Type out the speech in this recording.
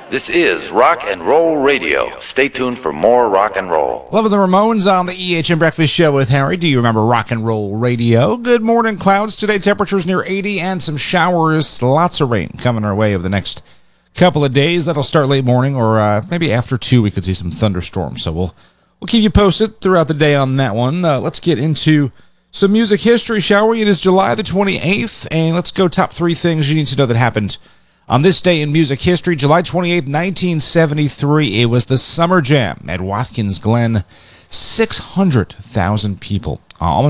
This is Rock and Roll Radio. Stay tuned for more rock and roll. Loving the Ramones on the EHM Breakfast Show with Harry. Do you remember Rock and Roll Radio? Good morning, clouds. Today, temperatures near 80 and some showers. Lots of rain coming our way over the next couple of days. That'll start late morning or maybe after 2 we could see some thunderstorms. So we'll keep you posted throughout the day on that one. Let's get into some music history, shall we? It is July the 28th, and let's go top 3 things you need to know that happened on this day in music history. July 28th, 1973, it was the Summer Jam at Watkins Glen. 600,000 people.